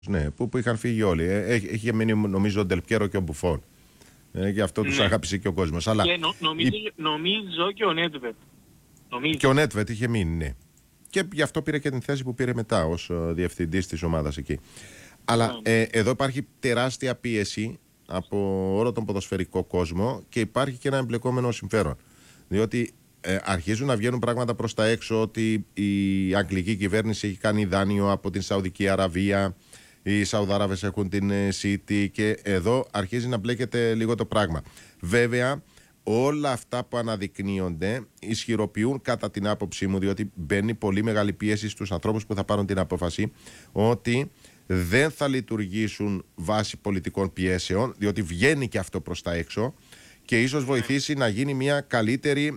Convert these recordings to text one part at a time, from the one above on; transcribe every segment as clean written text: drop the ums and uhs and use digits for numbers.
Ναι, που είχαν φύγει όλοι. Έχει μείνει νομίζω ο Ντελπιέρο και ο Μπουφόν. Γι' αυτό τους αγάπησε και ο κόσμος. Αλλά και νομίζω και ο Νέτβετ. Και ο Νέτβετ είχε μείνει, ναι. Και γι' αυτό πήρε και την θέση που πήρε μετά ως διευθυντής της ομάδας εκεί. Αλλά εδώ υπάρχει τεράστια πίεση από όλο τον ποδοσφαιρικό κόσμο και υπάρχει και ένα εμπλεκόμενο συμφέρον. Διότι αρχίζουν να βγαίνουν πράγματα προς τα έξω ότι η αγγλική κυβέρνηση έχει κάνει δάνειο από την Σαουδική Αραβία, οι Σαουδάραβες έχουν την City και εδώ αρχίζει να μπλέκεται λίγο το πράγμα. Βέβαια, όλα αυτά που αναδεικνύονται ισχυροποιούν κατά την άποψή μου, διότι μπαίνει πολύ μεγάλη πίεση στους ανθρώπους που θα πάρουν την απόφαση ότι δεν θα λειτουργήσουν βάσει πολιτικών πιέσεων, διότι βγαίνει και αυτό προς τα έξω και ίσως βοηθήσει να γίνει μια καλύτερη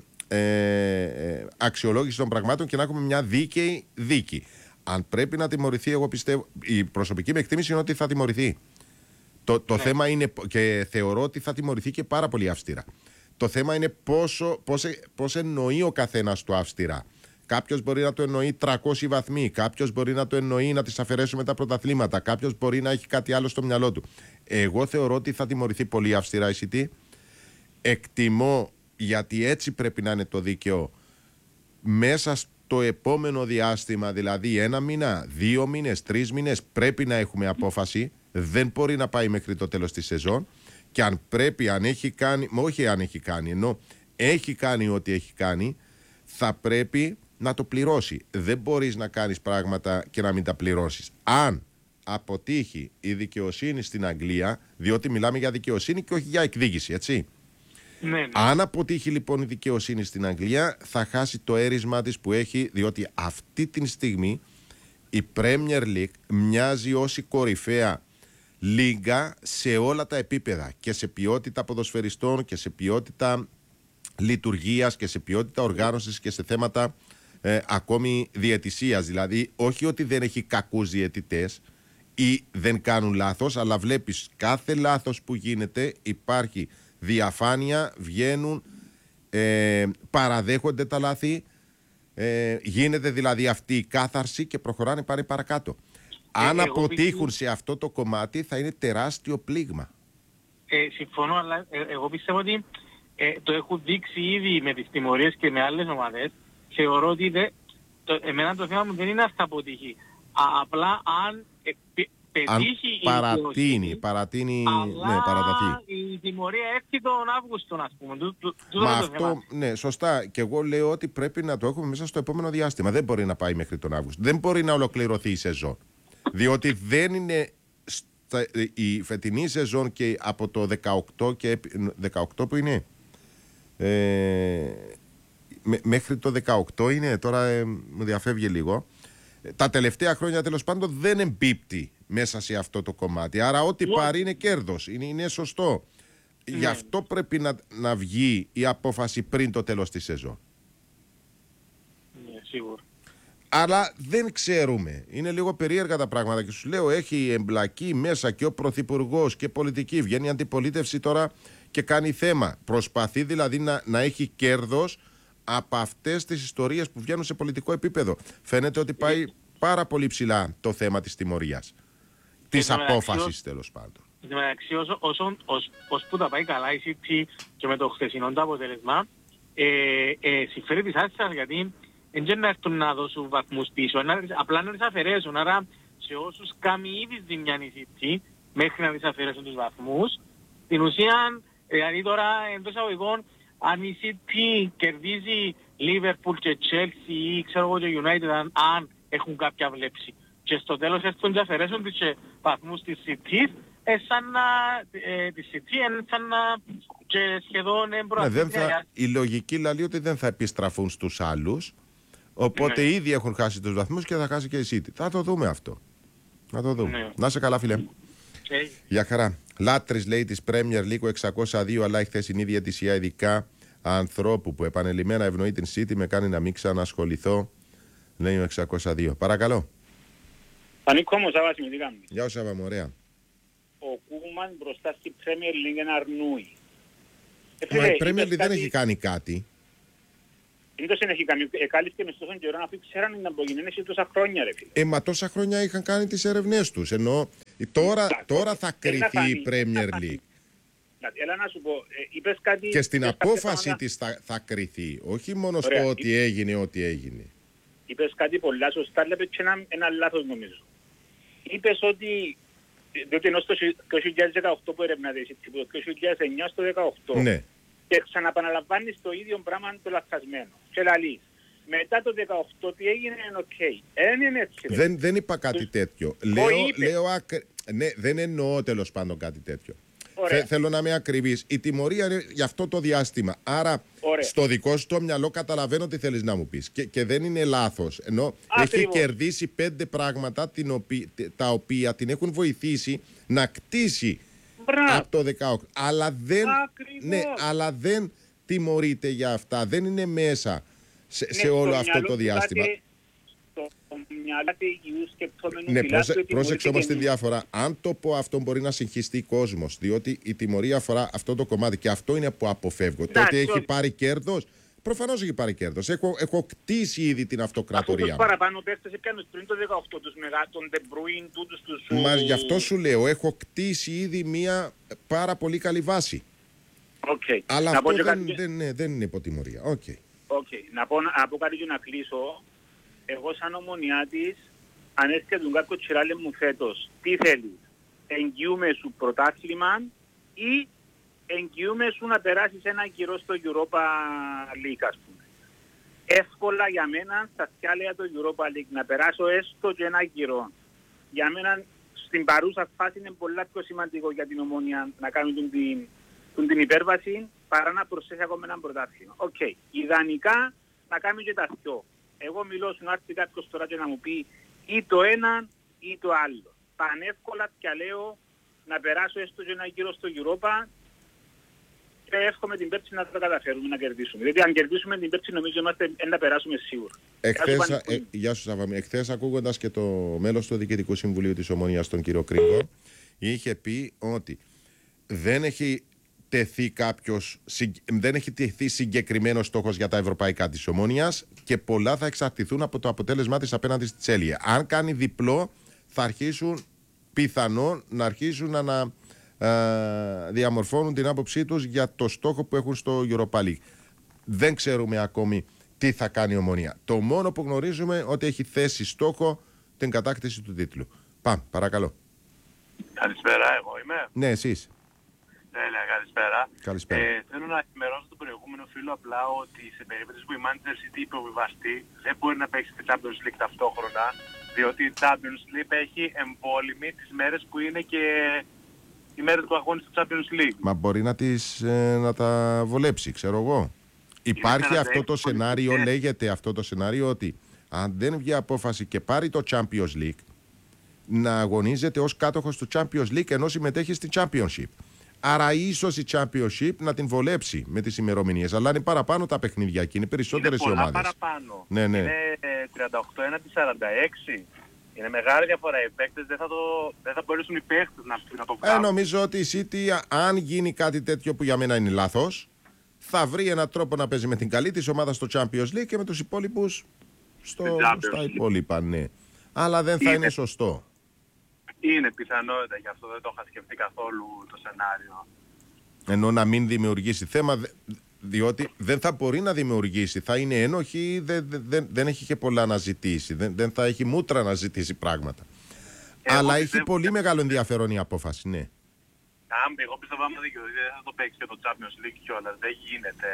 αξιολόγηση των πραγμάτων και να έχουμε μια δίκαιη δίκη. Αν πρέπει να τιμωρηθεί, εγώ πιστεύω, η προσωπική μου εκτίμηση είναι ότι θα τιμωρηθεί. Το θέμα είναι, και θεωρώ ότι θα τιμωρηθεί και πάρα πολύ αυστηρά. Το θέμα είναι πώς εννοεί ο καθένας το αυστηρά. Κάποιος μπορεί να το εννοεί 300 βαθμοί, κάποιος μπορεί να το εννοεί να τις αφαιρέσουμε τα πρωταθλήματα, κάποιος μπορεί να έχει κάτι άλλο στο μυαλό του. Εγώ θεωρώ ότι θα τιμωρηθεί πολύ αυστηρά η City. Εκτιμώ, γιατί έτσι πρέπει να είναι το δίκαιο, μέσα στο επόμενο διάστημα, δηλαδή 1 μήνα, 2 μήνες, 3 μήνες, πρέπει να έχουμε απόφαση. Δεν μπορεί να πάει μέχρι το τέλος της σεζόν. Και αν πρέπει, αν έχει κάνει, όχι αν έχει κάνει, ενώ έχει κάνει ό,τι έχει κάνει, θα πρέπει να το πληρώσει. Δεν μπορείς να κάνεις πράγματα και να μην τα πληρώσεις. Αν αποτύχει η δικαιοσύνη στην Αγγλία, διότι μιλάμε για δικαιοσύνη και όχι για εκδίκηση, έτσι. Ναι. Αν αποτύχει λοιπόν η δικαιοσύνη στην Αγγλία, θα χάσει το έρισμα της που έχει, διότι αυτή τη στιγμή η Premier League μοιάζει ως η κορυφαία λίγα σε όλα τα επίπεδα, και σε ποιότητα ποδοσφαιριστών και σε ποιότητα λειτουργίας και σε ποιότητα οργάνωσης και σε θέματα ακόμη διαιτησίας. Δηλαδή όχι ότι δεν έχει κακούς διαιτητές ή δεν κάνουν λάθος, αλλά βλέπεις κάθε λάθος που γίνεται υπάρχει διαφάνεια, βγαίνουν, παραδέχονται τα λάθη, γίνεται δηλαδή αυτή η κάθαρση και προχωράνε πάρει παρακάτω. Αν αποτύχουν σε αυτό το κομμάτι θα είναι τεράστιο πλήγμα. Συμφωνώ, αλλά εγώ πιστεύω ότι το έχουν δείξει ήδη με τις τιμωρίες και με άλλες ομάδες. Θεωρώ ότι εμένα το θέμα μου δεν είναι αν θα αποτύχει. Απλά αν πετύχει παρατείνει, αλλά ναι, παραταθεί. η τιμωρία έρθει τον Αύγουστο, ας πούμε. Μα αυτό, ναι, σωστά. Και εγώ λέω ότι πρέπει να το έχουμε μέσα στο επόμενο διάστημα. Δεν μπορεί να πάει μέχρι τον Αύγουστο. Δεν μπορεί να ολοκληρωθεί η σεζόν. Διότι δεν είναι η φετινή σεζόν και από το 18 και 18 που είναι μέχρι το 18 είναι, τώρα μου διαφεύγει λίγο. Τα τελευταία χρόνια τέλος πάντων δεν εμπίπτει μέσα σε αυτό το κομμάτι. Άρα ό,τι πάρει είναι κέρδος, είναι σωστό. Γι' αυτό πρέπει να βγει η απόφαση πριν το τέλος της σεζόν. Ναι, σίγουρα. Αλλά δεν ξέρουμε. Είναι λίγο περίεργα τα πράγματα και σου λέω, έχει εμπλακεί μέσα και ο Πρωθυπουργός και πολιτική. Βγαίνει η αντιπολίτευση τώρα και κάνει θέμα. Προσπαθεί δηλαδή να έχει κέρδος από αυτές τις ιστορίες που βγαίνουν σε πολιτικό επίπεδο. Φαίνεται ότι πάει πάρα πολύ ψηλά το θέμα της τιμωρίας. Της απόφασης τέλος πάντων. Εν τω μεταξύ, ως που τα πάει καλά η City και με το χθεσινό το αποτέλεσμα, συμφέρει της άσχησας, γιατί δεν να έρθουν να δώσουν βαθμούς πίσω, απλά να τις αφαιρέσουν. Άρα σε όσους κάνει ήδη ζημιά η City, μέχρι να τις αφαιρέσουν τους βαθμούς, στην ουσία, δηλαδή τώρα εντός εισαγωγικών, αν η City κερδίζει Liverpool και Chelsea ή ξέρω εγώ και United, αν έχουν κάποια βλέψη, και στο τέλος έρθουν και αφαιρέσουν τους βαθμούς της City, σαν να της City, σαν να και σχεδόν εμπροαθλητικά. Η λογική λέει ότι δεν θα επιστραφούν στους άλλους, οπότε ήδη έχουν χάσει τους βαθμούς και θα χάσει και η City. Θα το δούμε αυτό. Να το δούμε. Να είσαι καλά, φίλε. Γεια χαρά. Λάτρης, λέει, της Premier League 602, αλλά η χθεσινή διαιτησία, ειδικά ανθρώπου που επανελειμμένα ευνοεί την City, με κάνει να μην ξανασχοληθώ, λέει ο 602. Παρακαλώ. Πανίκο μου, Σάββα, τι κάνεις? Γεια σου, Σάββα μου, ωραία. Ο Κούμαν μπροστά στη Premier League είναι αρνούει. Μα η Premier League δεν έχει κάνει κάτι. Δεν έχει καμία εκάλυψη με τόσο καιρό αφού ξέραν να απογινένε τόσα χρόνια, ρε φίλε. Μα τόσα χρόνια είχαν κάνει τις ερευνές τους. Ενώ τώρα θα κρυθεί η Premier League. Έλα να σου πω, είπες κάτι... Και στην απόφαση της θα κρυθεί. Όχι μόνο στο ότι έγινε ό,τι έγινε. Είπες κάτι πολλά σωστά, αλλά είπες και ένα λάθος νομίζω. Είπες ότι... Διότι ενώ στο 2018 που ερευνάτε εσύ, το 2009 στο 2018, ναι. Και ξαναπαναλαμβάνεις το ίδιο πράγμα το λαθασμένο. Και λαλείς, μετά το 2018 τι έγινε είναι οκ. Είναι έτσι. Δεν είπα κάτι τέτοιο. Ναι, δεν εννοώ τέλος πάντων κάτι τέτοιο. Θέλω να είμαι ακριβής. Η τιμωρία είναι για αυτό το διάστημα. Άρα στο δικό σου το μυαλό καταλαβαίνω τι θέλεις να μου πεις. Και δεν είναι λάθος. Ενώ έχει κερδίσει 5 πράγματα τα οποία την έχουν βοηθήσει να κτίσει από το 18. Αλλά δεν τιμωρείται για αυτά. Δεν είναι μέσα σε όλο αυτό το διάστημα. Ναι, πρόσεξε όμως τη διάφορα. Αν το πω αυτό μπορεί να συγχυστεί κόσμος, διότι η τιμωρία αφορά αυτό το κομμάτι και αυτό είναι που αποφεύγω. Το ότι έχει πάρει κέρδος, προφανώς έχει πάρει κέρδος. Έχω κτίσει ήδη την αυτοκρατορία. Αυτούς παραπάνω παίχτες έπιανες πριν το 18, τους μεγάλους, τον De Bruyne, τους... Μα γι' αυτό σου λέω, έχω κτίσει ήδη μια πάρα πολύ καλή βάση. Αλλά αυτό δεν είναι υποτιμωρία. Να πω κάτι και να κλείσω. Εγώ σαν Ομονιάτης, αν έρχεται τον κάποιο τσιράλε μου φέτος, τι θέλεις, εγγυούμε σου πρωτάθλημα ή εγγυούμε σου να περάσεις ένα καιρό στο Europa League, ας πούμε. Εύκολα για μένα, στα σκάλια του Europa League, να περάσω έστω και ένα καιρό. Για μένα, στην παρούσα φάση είναι πολλά πιο σημαντικό για την Ομονία να κάνουν την υπέρβαση, παρά να προσθέσει ακόμα ένα πρωτάθλημα. Ιδανικά, να κάνουμε και τα δυο. Εγώ μιλώ σου να έρθει κάποιος τώρα και να μου πει ή το ένα ή το άλλο. Πανεύκολα πια λέω να περάσω έστω και ένα γύρο στο Europa και εύχομαι την Πέρση να το καταφέρουμε να κερδίσουμε. Γιατί αν κερδίσουμε την Πέρση νομίζω είμαστε να περάσουμε σίγουρα. Γεια σου Σαββαμί. Εχθές ακούγοντας και το μέλος του Διοικητικού Συμβουλίου της Ομονίας, τον κύριο Κρίνγκο, είχε πει ότι δεν έχει τεθεί συγκεκριμένος στόχος για τα ευρωπαϊκά της Ομόνοιας και πολλά θα εξαρτηθούν από το αποτέλεσμά της απέναντι στη Τσέλια. Αν κάνει διπλό, θα αρχίσουν πιθανόν να αρχίσουν να διαμορφώνουν την άποψή τους για το στόχο που έχουν στο Europa League. Δεν ξέρουμε ακόμη τι θα κάνει η Ομόνια. Το μόνο που γνωρίζουμε ότι έχει θέσει στόχο την κατάκτηση του τίτλου. Πάμε, παρακαλώ. Καλησπέρα, εγώ είμαι. Ναι, εσείς. Καλησπέρα. Θέλω να ενημερώσω τον προηγούμενο φίλο απλά ότι σε περίπτωση που η Manchester City υποβιβαστεί δεν μπορεί να παίξει τη Champions League ταυτόχρονα, διότι η Champions League έχει εμβόλυμη τις μέρες που είναι και οι μέρες του αγώνα του Champions League. Μα μπορεί να τα βολέψει, ξέρω εγώ. Υπάρχει αυτό το σενάριο, λέγεται αυτό το σενάριο ότι αν δεν βγει απόφαση και πάρει το Champions League, να αγωνίζεται ως κάτοχος του Champions League ενώ συμμετέχει στη Championship. Άρα ίσως η Championship να την βολέψει με τις ημερομηνίες. Αλλά είναι παραπάνω τα παιχνίδια και είναι περισσότερες οι ομάδες. Είναι παραπάνω. Ναι. Είναι 38 έναντι 46. Είναι μεγάλη διαφορά. Οι παίκτες δεν θα μπορέσουν οι παίκτες να το βγάλουν. Νομίζω ότι η City, αν γίνει κάτι τέτοιο που για μένα είναι λάθος, θα βρει έναν τρόπο να παίζει με την καλή της ομάδα στο Champions League και με τους υπόλοιπους στα υπόλοιπα. Ναι. Αλλά δεν θα είναι σωστό. Είναι πιθανότητα, γι' αυτό δεν το είχα σκεφτεί καθόλου το σενάριο. Ενώ να μην δημιουργήσει θέμα, διότι δεν θα μπορεί να δημιουργήσει. Θα είναι ένοχη, δεν έχει και πολλά να ζητήσει. Δεν θα έχει μούτρα να ζητήσει πράγματα. Αλλά έχει πολύ μεγάλο ενδιαφέρον η απόφαση, ναι. Εγώ πιστεύω άμα δικαιωθεί δεν θα το παίξει και το Champions League κιόλας. Δεν γίνεται.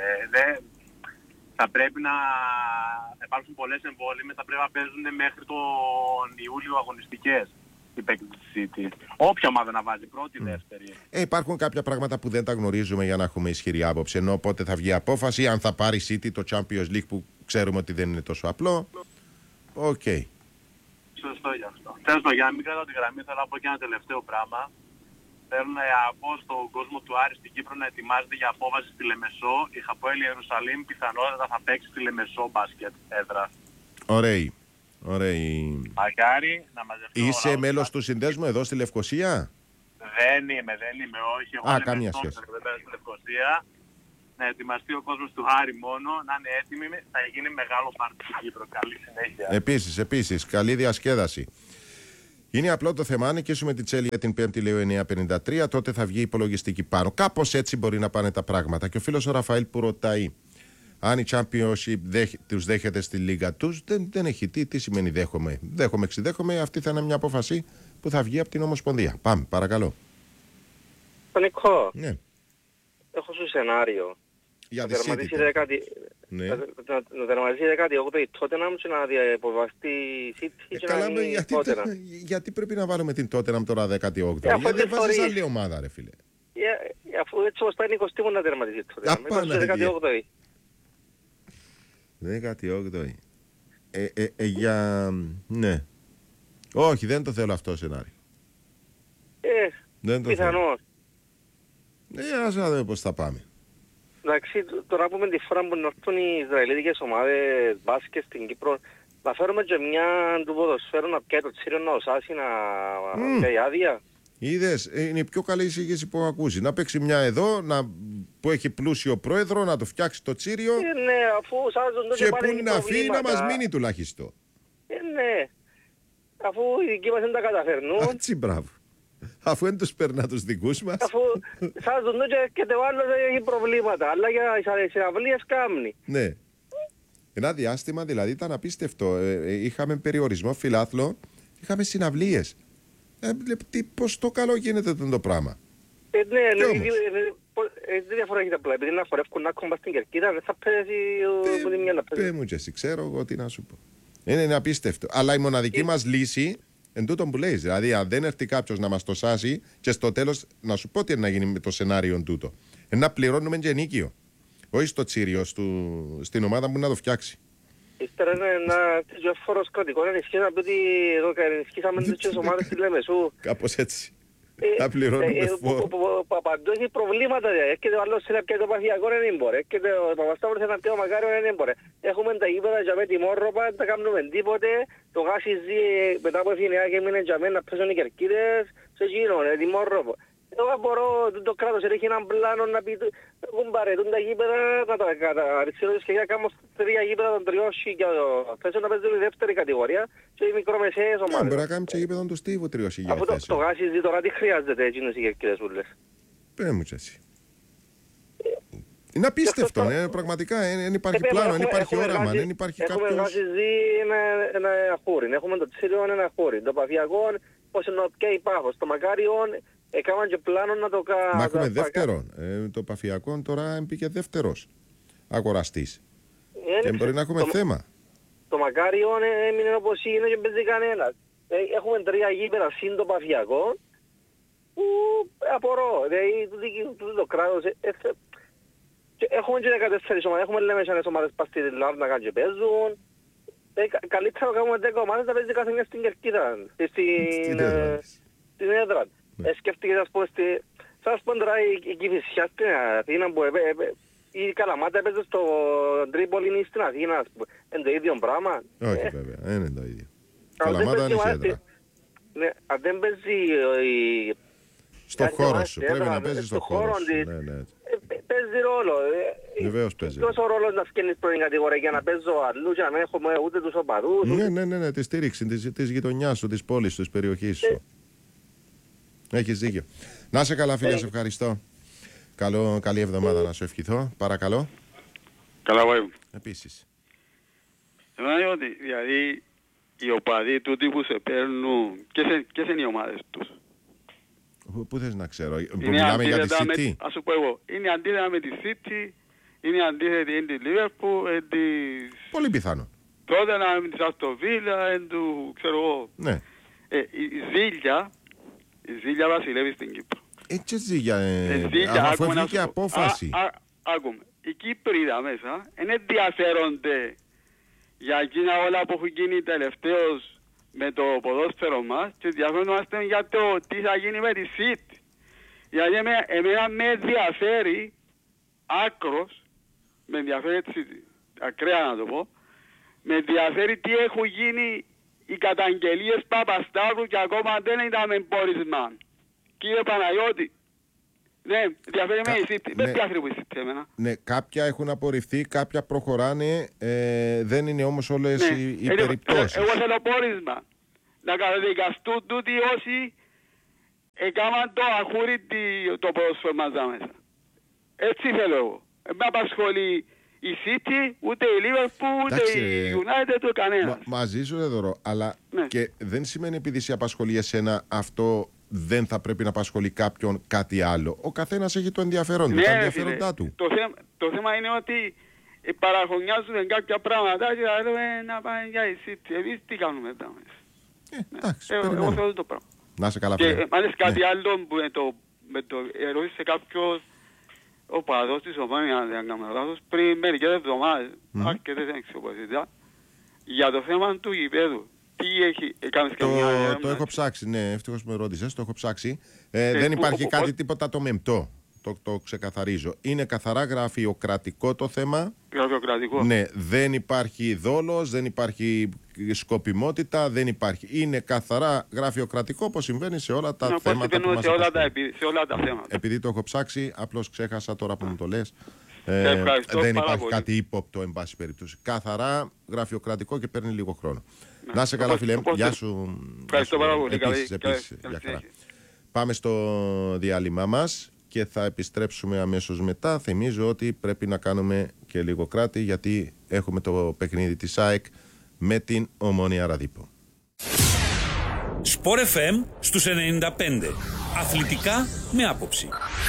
Θα πρέπει να υπάρχουν πολλές εμβόλυμες, θα πρέπει να παίζουν μέχρι τον Ιούλιο αγωνιστικές. Η παίκτη της City. Όποια ομάδα να βάζει, πρώτη, δεύτερη. Υπάρχουν κάποια πράγματα που δεν τα γνωρίζουμε για να έχουμε ισχυρή άποψη. Ενώ πότε θα βγει απόφαση, αν θα πάρει City το Champions League που ξέρουμε ότι δεν είναι τόσο απλό. Οκ. Σωστό γι' αυτό. Τέλος πάντων, για να μην κρατάω τη γραμμή, θέλω να πω και ένα τελευταίο πράγμα. Θέλω να πω στον κόσμο του Άρη στην Κύπρο να ετοιμάζεται για απόβαση στη Λεμεσό. Η Χαποέλ Ιερουσαλήμ πιθανότατα θα παίξει στη Λεμεσό μπάσκετ έδρα. Ωραία. Μακάρι να μαζευτεί. Είσαι μέλος του συνδέσμου εδώ στη Λευκοσία? Δεν είμαι, όχι. Εγώ καμία σχέση. Δεν πέρα στη Λευκοσία. να ετοιμαστεί ο κόσμος του Άρη μόνο, να είναι έτοιμοι, θα γίνει μεγάλο πάρτι στην Κύπρο. Καλή συνέχεια. Επίσης, καλή διασκέδαση. Είναι απλό το θέμα, αν νικήσουμε τη Τσέλη για την 5η λέω 9.53, τότε θα βγει η υπολογιστική πάνω. Κάπως έτσι μπορεί να πάνε τα πράγματα. Και ο φίλος ο Ραφαήλ που ρωτάει αν η Championship τους δέχεται στη λίγα τους, δεν έχει τι σημαίνει δέχομαι. Δέχομαι, εξιδέχομαι, αυτή θα είναι μια απόφαση που θα βγει από την Ομοσπονδία. Πάμε, παρακαλώ. Νικό, Ναι. έχω σου σενάριο. Για να τερματίσει 18η τότε να μου να διαποβαστεί η City και να είναι γιατί πρέπει να βάλουμε την Tottenham τώρα 18η. Γιατί δεν βάζεις άλλη ομάδα ρε φίλε. Αφού έτσι όπως πάει είναι 20η μου να τερματίσει τότε. Απαναγία. 18η. Ναι. Όχι, δεν το θέλω αυτό σενάριο. Πιθανώς. Ας δούμε πώς θα πάμε. Εντάξει, τώρα πούμε τη φορά που νορθούν οι Ισραηλίδικες ομάδες μπάσκετ στην Κύπρο, να φέρουμε και μια του ποδοσφαίρου να πιάει το τσίριο να οσάσει να πιάει άδεια. Είδες, είναι η πιο καλή εισήγηση που έχω ακούσει. Να παίξει μια εδώ, που έχει πλούσιο πρόεδρο, να το φτιάξει το τσίριο. Ναι, αφού σάζονται και πού είναι να φύγει να μας μείνει τουλάχιστον. Ναι, αφού οι δικοί μας δεν τα καταφέρνουν. Έτσι, μπράβο. Αφού δεν τους περνά τους δικούς μας. Αφού σάζονται και το άλλο έχει προβλήματα, αλλά για τις συναυλίες κάμνει. Ναι. Ένα διάστημα δηλαδή ήταν απίστευτο. Είχαμε περιορισμό φιλάθλο, είχαμε συναυλίες. Πώς το καλό γίνεται το πράγμα. Ναι, δεν διαφορά απλά. Επειδή να χορεύουν να κόμπα στην Κερκίδα, δεν θα πέσει από τη μια να πέσει. Πες μου και εσύ, ξέρω εγώ τι να σου πω. Είναι απίστευτο. Αλλά η μοναδική μας λύση, εν τούτον που λέεις, δηλαδή αν δεν έρθει κάποιος να μας το σάσει και στο τέλος να σου πω τι είναι να γίνει με το σενάριο τούτο. Να πληρώνουμε και ενίκιο. Όχι στο τσίριο, στην ομάδα που να το φτιάξει. Ύστερα ένα φόρος κρατικό ενισχύσαμε από ότι εδώ ενισχύσαμε τις ομάδες στη Λεμεσού. Κάπως έτσι. Θα πληρώνουμε φόρο. Παντού έχει προβλήματα. Έρχεται ο άλλος να πιάει το Παθιακό, δεν μπορεί. Έρχεται ο Παπασταύρος να πιάει το Μακάριο, δεν μπορεί. Έχουμε τα γήπεδα για με τη Μόρροπα, δεν τα κάνουμε τίποτε. Το γάσι ζει μετά από εφηνειά και έμεινε για μένα να παίζουν οι Κερκίδες σε εκείνο, τη Μόρροπα. Εγώ μπορώ, το κράτος έχει έναν πλάνο να πει κουμπαρετούν τα γήπεδα, να τα αριστερώσεις και για κάνω 3 γήπεδα των 3 και θέσω να παίζουν η δεύτερη κατηγορία και οι μικρομεσαίες ομάδες. Μπορεί να κάνουμε και γήπεδα του Στίβου 3 χιλιάδες. Αφού το γάσι ζει τώρα τι χρειάζεται έτσι οι Κερκίδες που λες. Πες μου και εσύ. Είναι απίστευτο, πραγματικά, δεν υπάρχει πλάνο, δεν υπάρχει όραμα, δεν υπάρχει κάποιος... Έχουμε γάσι ζει ένα χούρι, έχουμε το τσίριο ένα χούρι, το Παθιακό πώς είναι και υπάρχος, το Μακάριο έκαναν και πλάνο να το κάνουν. Μα έχουμε δεύτερον. Το Παφιακό τώρα έμπηκε δεύτερος αγοραστής. Και μπορεί να έχουμε θέμα. Το Μακάριο έμεινε όπως είναι και παίζει κανένας. Έχουμε 3 γήπεδα συν το Παφιακό που απορώ. Το κράτος... Έχουμε και 14 ομάδες. Έχουμε λέμε σαν ομάδες πας στη Λάρνα και παίζουν. Καλύτερα να κάνουμε 10 ομάδες να παίζει κάθε μια στην Κερκίδα. Στην έδρα. Σκέφτηκε σας πω τώρα η Κηφισιά στην Αθήνα που η Καλαμάτα έπαιζε στο Τρίπολη στην Αθήνα, είναι το ίδιο πράγμα. Όχι βέβαια, δεν είναι το ίδιο. Καλαμάτα είναι έδρα. Αν δεν παίζει στο χώρο σου, πρέπει να παίζει στο χώρο σου. Παίζει ρόλο. Βεβαίως παίζει. Τόσο ρόλος να φτιάχνεις πρώτη κατηγορία για να παίζω αλλού και να μην έχουμε ούτε τους οπαδούς. Ναι, τη στήριξη της γειτονιάς σου, της πόλης σου, της περιοχής σου. Έχεις δίκιο. Να είσαι καλά φίλε, σε ευχαριστώ. Καλή εβδομάδα να σου ευχηθώ. Παρακαλώ. Καλά βάη. Επίσης. Εμένα ότι δηλαδή οι οπαδοί τούτοι που σε παίρνουν, ποιες είναι οι ομάδες τους? Πού θες να ξέρω, που μιλάμε για τη City? Ας σου πω εγώ, είναι αντίθετα με τη City, είναι αντίθετη με τη Liverpool, πολύ πιθανό. Τότε να με τη Αστοβίλα, του ξέρω εγώ. Ναι. Η Ζήλια βασιλεύει στην Κύπρο. Έτσι Ζήλια, αφού βγήκε απόφαση. Άκουμε, οι Κύπροι εδώ μέσα δεν ενδιαφέρονται για εκείνα όλα που έχουν γίνει τελευταίως με το ποδόσφαιρο μας και ενδιαφέρονται για το τι θα γίνει με τη City. Γιατί εμένα με ενδιαφέρει άκρος, με ενδιαφέρει έτσι ακραία να το πω, με ενδιαφέρει τι έχουν γίνει οι καταγγελίες Παπασταύρου και ακόμα δεν ήταν με εμπόρισμα. Κύριε Παναγιώτη, Ναι, διαφέρει με η City. Δεν διαφέρει με η City εμένα. Ναι, κάποια έχουν απορριφθεί, κάποια προχωράνε, δεν είναι όμως όλες οι περιπτώσεις. Εγώ θέλω πόρισμα. Να καταδικαστούν τούτοι όσοι έκαναν το αχούρι το ποδόσφαιρο μας μέσα. Έτσι θέλω εγώ. Με απασχολεί η City, ούτε η Liverpool, ούτε η United, ούτε κανένας. Μαζί σου δεν δωρώ, αλλά και δεν σημαίνει επειδή σε απασχολεί εσένα αυτό δεν θα πρέπει να απασχολεί κάποιον κάτι άλλο. Ο καθένας έχει το ενδιαφέρον του, τα ενδιαφέροντά του. Το θέμα είναι ότι παραχωνιάζουν κάποια πράγματα και θα θέλουμε να πάμε για η City. Εμείς τι κάνουμε μετά μέσα. Εντάξει, εγώ θέλω το πράγμα. Να είσαι καλά. Και μάλιστα κάτι άλλο που με το ερώτησε κάποιος ο παδός της Ομόνιας, αν κάνω λάθος, πριν μερικές εβδομάδες, αρκετές εξωπωσιτά, για το θέμα του γηπέδου. Τι έχει, έκανες καμιά έρευνα? Το έχω ψάξει, ναι, ευτυχώς με ρώτησες, το έχω ψάξει. Δεν υπάρχει κάτι τίποτα το μεμπτό. Το ξεκαθαρίζω. Είναι καθαρά γραφειοκρατικό το θέμα. Γραφειοκρατικό. Ναι, δεν υπάρχει δόλος, δεν υπάρχει σκοπιμότητα, δεν υπάρχει. Είναι καθαρά γραφειοκρατικό, όπως συμβαίνει σε όλα τα θέματα που μας σε όλα τα θέματα. Επειδή το έχω ψάξει, απλώς ξέχασα τώρα που μου το λες. Δεν υπάρχει κάτι ύποπτο, εν πάση περίπτωση. Καθαρά γραφειοκρατικό και παίρνει λίγο χρόνο. Να σε καλά, φίλε. Γεια σου. Ευχαριστώ πάρα πολύ. Επίσης, πάμε στο διάλειμμα μας και θα επιστρέψουμε αμέσως μετά. Θυμίζω ότι πρέπει να κάνουμε και λίγο κράτη, γιατί έχουμε το παιχνίδι της ΑΕΚ με την Ομόνοια Ραδίπο. Σπορ FM στους 95. Αθλητικά με άποψη.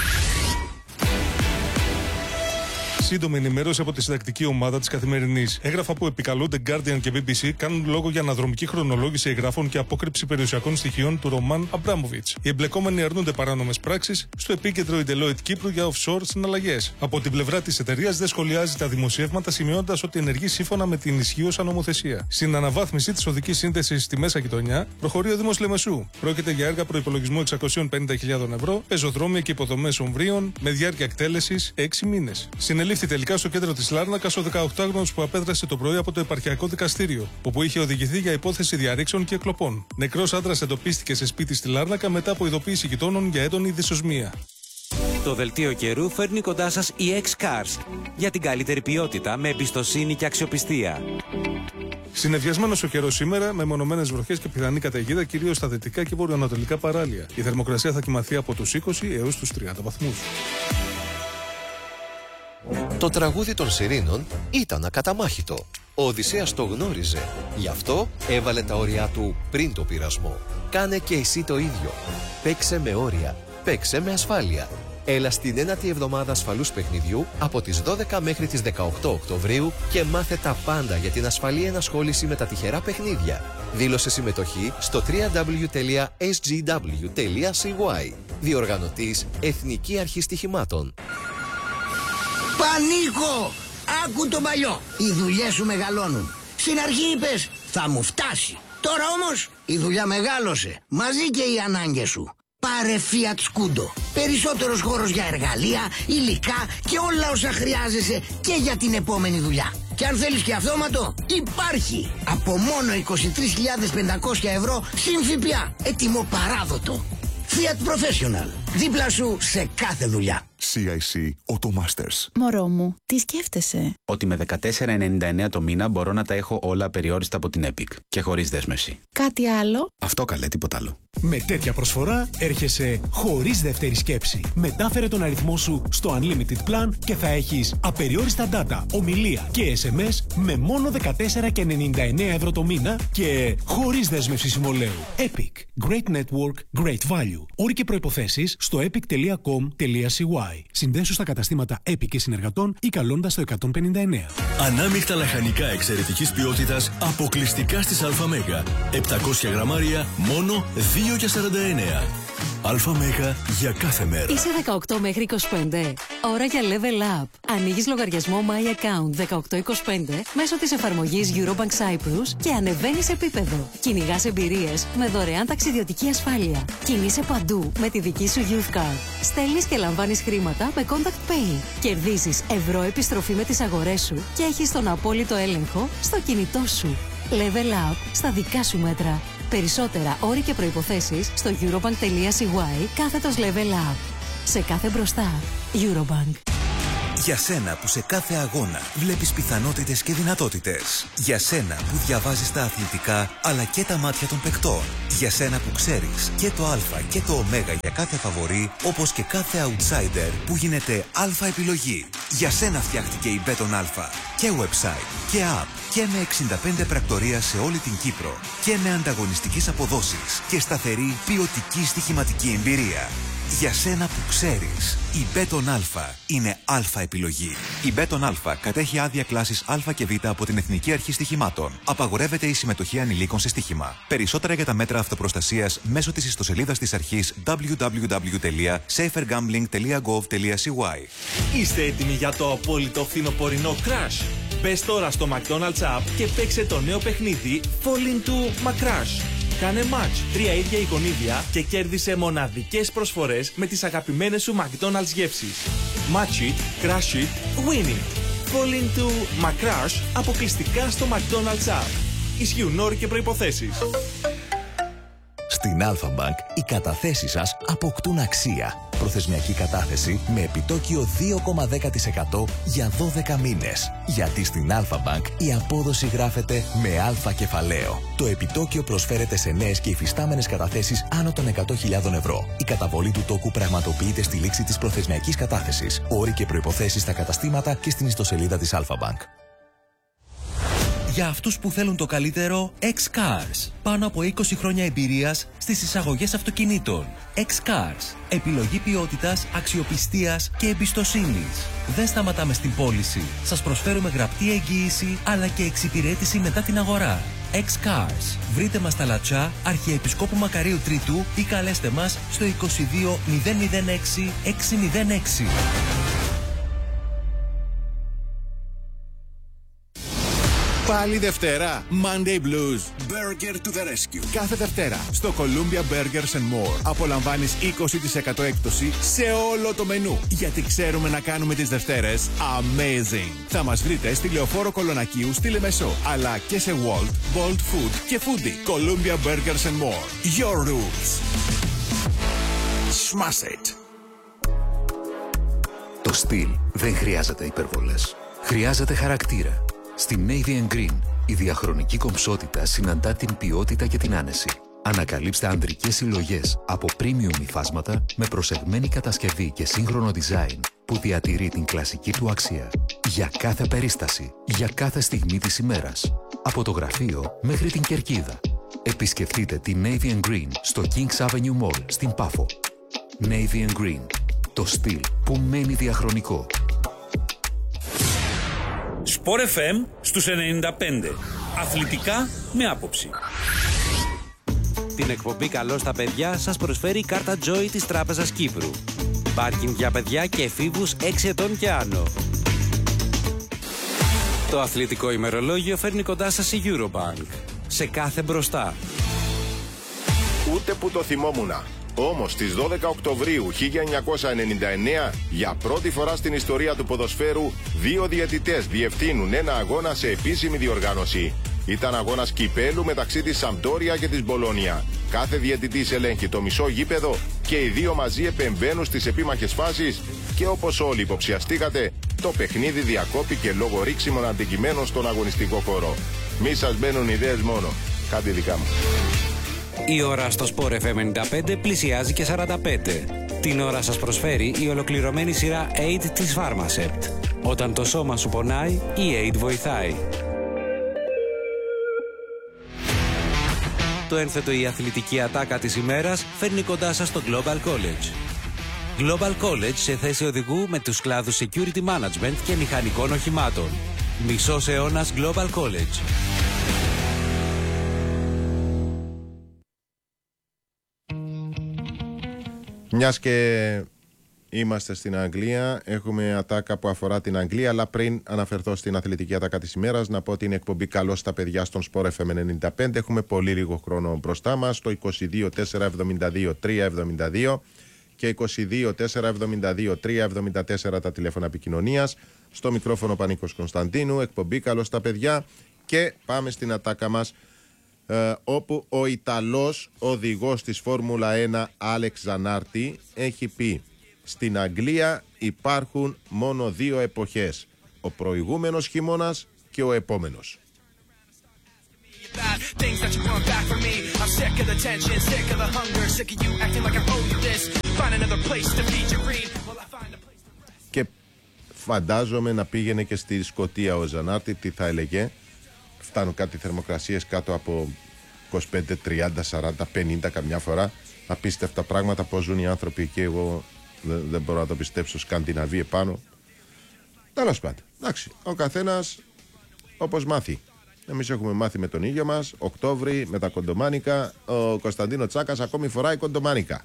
Σύντομη ενημέρωση από τη συντακτική ομάδα της Καθημερινής. Έγγραφα που επικαλούνται Guardian και BBC κάνουν λόγο για αναδρομική χρονολόγηση εγγράφων και απόκρυψη περιουσιακών στοιχείων του Ρωμάν Αμπράμοβιτς. Οι εμπλεκόμενοι αρνούνται παράνομες πράξεις. Στο επίκεντρο η Deloitte Κύπρου για offshore συναλλαγές. Από την πλευρά της εταιρείας δεν σχολιάζει τα δημοσιεύματα, σημειώνοντας ότι ενεργεί σύμφωνα με την ισχύουσα νομοθεσία. Στην αναβάθμιση της οδικής σύνδεσης στη Μέσα Γειτονιά προχωρεί ο Δήμος Λεμεσού. Πρόκειται για έργα προϋπολογισμού 650.000 ευρώ, πεζοδρόμια και υποδομές ομβρίων με διάρκεια εκτέλεσης 6 μήνες. Τελικά στο κέντρο της Λάρνακας ο 18χρονος που απέδρασε το πρωί από το επαρχιακό δικαστήριο, όπου είχε οδηγηθεί για υπόθεση διαρρήξεων και εκλοπών. Νεκρός άντρας εντοπίστηκε σε σπίτι στη Λάρνακα μετά από ειδοποίηση γειτόνων για έντονη δυσοσμία. Το δελτίο καιρού φέρνει κοντά σας η X-Cars για την καλύτερη ποιότητα με εμπιστοσύνη και αξιοπιστία. Συννεφιασμένος ο καιρός σήμερα, με μονομένες βροχές και πιθανή καταιγίδα κυρίως στα δυτικά και βορειοανατολικά παράλια. Η θερμοκρασία θα κυμανθεί από τους 20 έως τους 30 βαθμούς. Το τραγούδι των Σιρήνων ήταν ακαταμάχητο. Ο Οδυσσέας το γνώριζε. Γι' αυτό έβαλε τα όρια του πριν το πειρασμό. Κάνε και εσύ το ίδιο. Παίξε με όρια. Παίξε με ασφάλεια. Έλα στην ένατη εβδομάδα ασφαλούς παιχνιδιού από τις 12 μέχρι τις 18 Οκτωβρίου και μάθε τα πάντα για την ασφαλή ενασχόληση με τα τυχερά παιχνίδια. Δήλωσε συμμετοχή στο www.sgw.cy. Διοργανωτής Εθνική Αρχή Στοιχημάτων. Πανίκο! Άκου τον παλιό. Οι δουλειές σου μεγαλώνουν. Στην αρχή είπες θα μου φτάσει. Τώρα όμως η δουλειά μεγάλωσε. Μαζί και οι ανάγκες σου. Πάρε Fiat Scudo. Περισσότερος χώρος για εργαλεία, υλικά και όλα όσα χρειάζεσαι και για την επόμενη δουλειά. Και αν θέλεις και αυτόματο, υπάρχει. Από μόνο 23.500 ευρώ συν ΦΠΑ. Έτοιμο παράδοτο. Fiat Professional. Δίπλα σου σε κάθε δουλειά. CIC Automasters. Μωρό μου, τι σκέφτεσαι? Ότι με 14,99 το μήνα μπορώ να τα έχω όλα περιόριστα από την Epic και χωρίς δέσμευση. Κάτι άλλο? Αυτό καλέ, τίποτα άλλο. Με τέτοια προσφορά έρχεσαι χωρίς δεύτερη σκέψη. Μετάφερε τον αριθμό σου στο Unlimited Plan και θα έχεις απεριόριστα data, ομιλία και SMS με μόνο 14,99 ευρώ το μήνα και χωρίς δέσμευση συμβολαίου. Epic. Great network, great value. Όροι και προϋποθέσεις στο epic.com.cy. Συνδέσου στα καταστήματα Epic και συνεργατών ή καλώντας το 159. Ανάμειχτα λαχανικά εξαιρετικής ποιότητας αποκλειστικά στις ΑΜΕΓΑ. 700 γραμμάρια μόνο 2,49. ΑΜΕΓΑ για κάθε μέρα. Είσαι 18 μέχρι 25. Ώρα για Level Up. Ανοίγεις λογαριασμό My Account 1825 μέσω της εφαρμογής Eurobank Cyprus και ανεβαίνεις επίπεδο. Κυνηγάς εμπειρίες με δωρεάν ταξιδιωτική ασφάλεια. Κινείσαι παντού με τη δική σου Youth Card. Στέλνεις και λαμβάνεις χρήματα με Contact Pay. Κερδίζεις ευρώ επιστροφή με τις αγορές σου και έχεις τον απόλυτο έλεγχο στο κινητό σου. Level Up στα δικά σου μέτρα. Περισσότερα όροι και προϋποθέσεις στο eurobank.cy / Level Up. Σε κάθε μπροστά. Eurobank. Για σένα που σε κάθε αγώνα βλέπεις πιθανότητες και δυνατότητες. Για σένα που διαβάζεις τα αθλητικά αλλά και τα μάτια των παικτών. Για σένα που ξέρεις και το α και το ω για κάθε φαβορί, όπως και κάθε outsider που γίνεται α επιλογή. Για σένα φτιάχτηκε η Μπέτον Α. Και website και app και με 65 πρακτορία σε όλη την Κύπρο. Και με ανταγωνιστικές αποδόσεις και σταθερή ποιοτική στοιχηματική εμπειρία. Για σένα που ξέρεις, η Μπέτον Α είναι α επιλογή. Η Μπέτον Α κατέχει άδεια κλάσης Α και Β από την Εθνική Αρχή Στοιχημάτων. Απαγορεύεται η συμμετοχή ανηλίκων σε στοίχημα. Περισσότερα για τα μέτρα αυτοπροστασίας μέσω της ιστοσελίδας της αρχής www.safergambling.gov.cy. Είστε έτοιμοι για το απόλυτο φθινοπορεινό crash? Μπες τώρα στο McDonald's App και παίξε το νέο παιχνίδι Fall into McCrash. Κάνε match 3 ίδια εικονίδια και κέρδισε μοναδικές προσφορές με τις αγαπημένες σου McDonald's γεύσεις. Match it, crash it, win it. Fall into McCrash αποκλειστικά στο McDonald's App. Ισχύουν όροι και προϋποθέσεις. Στην Alpha Bank οι καταθέσεις σας αποκτούν αξία. Προθεσμιακή κατάθεση με επιτόκιο 2,10% για 12 μήνες. Γιατί στην Alpha Bank η απόδοση γράφεται με αλφα κεφαλαίο. Το επιτόκιο προσφέρεται σε νέες και υφιστάμενες καταθέσεις άνω των 100.000 ευρώ. Η καταβολή του τόκου πραγματοποιείται στη λήξη της προθεσμιακής κατάθεσης. Όροι και προϋποθέσεις στα καταστήματα και στην ιστοσελίδα της Alpha Bank. Για αυτούς που θέλουν το καλύτερο, X-Cars. Πάνω από 20 χρόνια εμπειρίας στις εισαγωγές αυτοκινήτων. X-Cars. Επιλογή ποιότητας, αξιοπιστίας και εμπιστοσύνης. Δεν σταματάμε στην πώληση. Σας προσφέρουμε γραπτή εγγύηση αλλά και εξυπηρέτηση μετά την αγορά. X-Cars. Βρείτε μας στα Λατσά, Αρχιεπισκόπου Μακαρίου Τρίτου ή καλέστε μας στο 22 006 606. Πάλι Δευτέρα, Monday Blues. Burger to the rescue. Κάθε Δευτέρα, στο Columbia Burgers and More. Απολαμβάνεις 20% έκπτωση σε όλο το μενού. Γιατί ξέρουμε να κάνουμε τις Δευτέρες amazing. Θα μας βρείτε στη Λεωφόρο Κολονακίου στη Λεμεσό, αλλά και σε Walt, Bolt Food και Foodie. Columbia Burgers and More. Your rules. Smash it. Το στυλ δεν χρειάζεται υπερβολές. Χρειάζεται χαρακτήρα. Στη Navy Green, η διαχρονική κομψότητα συναντά την ποιότητα και την άνεση. Ανακαλύψτε ανδρικές συλλογές από premium υφάσματα με προσεγμένη κατασκευή και σύγχρονο design που διατηρεί την κλασική του αξία. Για κάθε περίσταση, για κάθε στιγμή της ημέρας. Από το γραφείο μέχρι την κερκίδα. Επισκεφτείτε τη Navy Green στο Kings Avenue Mall στην Πάφο. Navy Green, το στυλ που μένει διαχρονικό. Sport FM στους 95. Αθλητικά με άποψη. Την εκπομπή «Καλό στα παιδιά» σας προσφέρει η κάρτα Joy της Τράπεζας Κύπρου. Πάρκινγκ για παιδιά και εφήβους 6 ετών και άνω. Το αθλητικό ημερολόγιο φέρνει κοντά σας η Eurobank. Σε κάθε μπροστά. Ούτε που το θυμόμουνα. Όμως στις 12 Οκτωβρίου 1999, για πρώτη φορά στην ιστορία του ποδοσφαίρου, 2 διαιτητές διευθύνουν ένα αγώνα σε επίσημη διοργάνωση. Ήταν αγώνας κυπέλου μεταξύ της Σαμπτόρια και της Μπολόνια. Κάθε διαιτητής ελέγχει το μισό γήπεδο και οι δύο μαζί επεμβαίνουν στις επίμαχες φάσεις και όπως όλοι υποψιαστήκατε, το παιχνίδι διακόπηκε λόγω ρίξιμων αντικειμένων στον αγωνιστικό χώρο. Μη σας μπαίνουν ιδέες μόνο, κάτι δικά μου. Η ώρα στο Sport FM 95 πλησιάζει και 45. Την ώρα σας προσφέρει η ολοκληρωμένη σειρά Aid της Pharmacept. Όταν το σώμα σου πονάει, η Aid βοηθάει. Το ένθετο η αθλητική ατάκα της ημέρας φέρνει κοντά σας το Global College. Global College σε θέση οδηγού με τους κλάδους Security Management και μηχανικών οχημάτων. Μισός αιώνας Global College. Μιας και είμαστε στην Αγγλία, έχουμε ατάκα που αφορά την Αγγλία, αλλά πριν αναφερθώ στην αθλητική ατάκα της ημέρας, να πω ότι είναι εκπομπή «Καλώς στα παιδιά» στον Sport FM 95. Έχουμε πολύ λίγο χρόνο μπροστά μας, το 22 472 372 και 22 472 374 τα τηλέφωνα επικοινωνίας. Στο μικρόφωνο Πανίκος Κωνσταντίνου, εκπομπή «Καλώς στα παιδιά», και πάμε στην ατάκα μας, όπου ο Ιταλός οδηγός της Φόρμουλα 1 Άλεξ Ζανάρτη έχει πει: στην Αγγλία υπάρχουν μόνο 2 εποχές. Ο προηγούμενος χειμώνας και ο επόμενος. Και φαντάζομαι να πήγαινε και στη Σκωτία ο Ζανάρτη, τι θα έλεγε. Φτάνουν κάτι θερμοκρασίες κάτω από 25, 30, 40, 50 καμιά φορά. Απίστευτα πράγματα, πώς ζουν οι άνθρωποι εκεί. Εγώ δεν μπορώ να το πιστέψω. Σκανδιναβοί επάνω. Τέλος πάντων, εντάξει, ο καθένας όπως μάθει. Εμείς έχουμε μάθει με τον ίδιο μας. Οκτώβρη με τα κοντομάνικα. Ο Κωνσταντίνο Τσάκας ακόμη φοράει κοντομάνικα.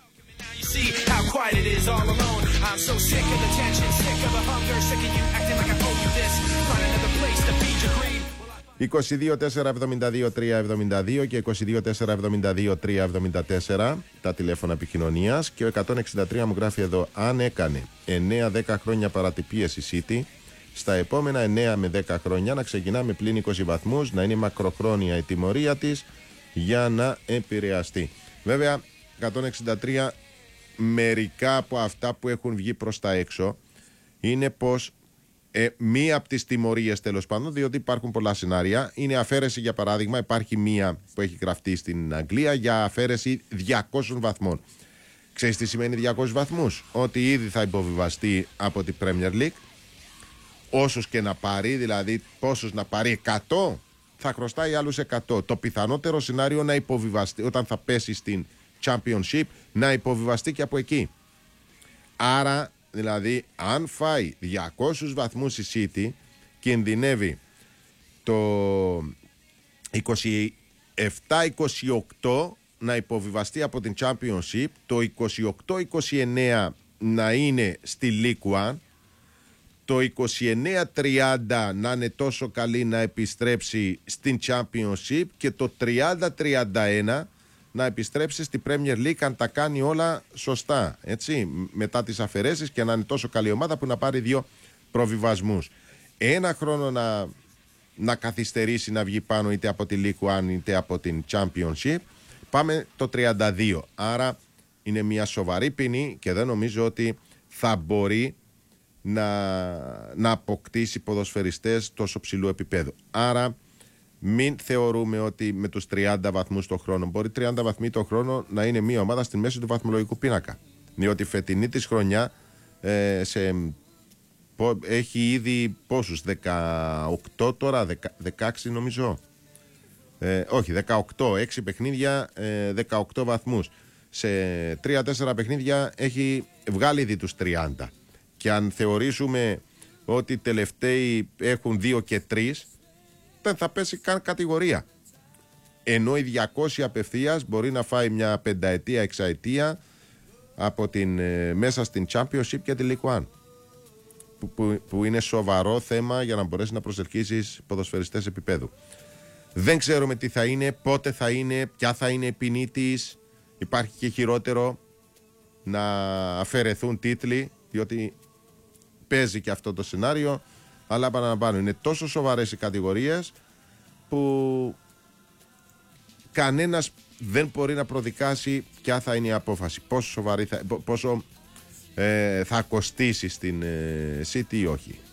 22-472-372 και 22-472-374 τα τηλέφωνα επικοινωνίας. Και ο 163 μου γράφει εδώ: αν έκανε 9-10 χρόνια παρατυπίες η City, στα επόμενα 9 με 10 χρόνια να ξεκινά με πλην 20 βαθμούς, να είναι μακροχρόνια η τιμωρία της για να επηρεαστεί. Βέβαια, 163, μερικά από αυτά που έχουν βγει προς τα έξω είναι πως μία από τις τιμωρίες, τέλος πάντων, διότι υπάρχουν πολλά σενάρια, είναι αφαίρεση. Για παράδειγμα, υπάρχει μία που έχει γραφτεί στην Αγγλία για αφαίρεση 200 βαθμών. Ξέρεις τι σημαίνει 200 βαθμούς? Ότι ήδη θα υποβιβαστεί από την Premier League. Όσους και να πάρει, δηλαδή πόσους να πάρει, 100, θα χρωστάει άλλους 100. Το πιθανότερο σενάριο να υποβιβαστεί όταν θα πέσει στην Championship, να υποβιβαστεί και από εκεί. Άρα, δηλαδή, αν φάει 200 βαθμούς η City, κινδυνεύει το 27-28 να υποβιβαστεί από την Championship, το 28-29 να είναι στη League One, το 29-30 να είναι τόσο καλή να επιστρέψει στην Championship και το 30-31 να επιστρέψει στη Premier League, αν τα κάνει όλα σωστά, έτσι, μετά τις αφαιρέσεις, και να είναι τόσο καλή ομάδα που να πάρει 2 προβιβασμούς. Ένα χρόνο να καθυστερήσει να βγει πάνω είτε από τη League One είτε από την Championship, πάμε το 32. Άρα είναι μια σοβαρή ποινή και δεν νομίζω ότι θα μπορεί να αποκτήσει ποδοσφαιριστές τόσο ψηλού επίπεδου. Άρα μην θεωρούμε ότι με τους 30 βαθμούς το χρόνο, μπορεί 30 βαθμοί το χρόνο να είναι μια ομάδα στη μέση του βαθμολογικού πίνακα. Διότι φετινή της χρονιά έχει ήδη πόσους, 18 τώρα, 16 νομίζω. Όχι, 18, 6 παιχνίδια, 18 βαθμούς. Σε 3-4 παιχνίδια έχει βγάλει ήδη τους 30. Και αν θεωρήσουμε ότι οι τελευταίοι έχουν 2 και 3, δεν θα πέσει καν κατηγορία. Ενώ οι 200 απευθείας μπορεί να φάει μια 5ετία, 6ετία από μέσα στην Championship και τη League One. Που είναι σοβαρό θέμα για να μπορέσει να προσελκύσεις ποδοσφαιριστές επίπεδου. Δεν ξέρουμε τι θα είναι, πότε θα είναι, ποια θα είναι η ποινή της. Υπάρχει και χειρότερο, να αφαιρεθούν τίτλοι, διότι παίζει και αυτό το σενάριο. Αλλά επαναλαμβάνω, είναι τόσο σοβαρές οι κατηγορίες που κανένας δεν μπορεί να προδικάσει ποια θα είναι η απόφαση, πόσο σοβαρή πόσο θα κοστίσει στην City ή όχι.